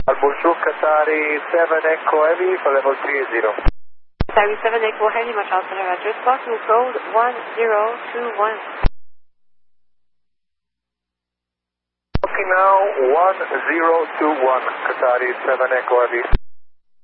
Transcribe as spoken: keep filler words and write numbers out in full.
Bonjour, Qatari seven Echo Heavy for level three zero. Qatari seven Echo Heavy, much alternative address, possible code one zero two one. Okay, now one zero two one, Qatari seven Echo Heavy.